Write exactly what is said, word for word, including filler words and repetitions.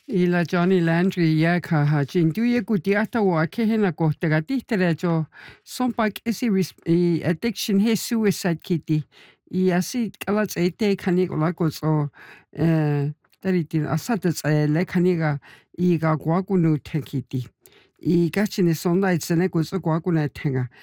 Ila Johnny Landry ia ka ha jindu ia ku te atawa ke hena ko te gatitera jo sompak isi ris- i addiction he suicide kiti I asi kalat e te kani ko lako so eh tari tin asata tsa le kani ga I ga gwa ku nu te kiti I gachine sonda itsene ko so gwa ku na tenga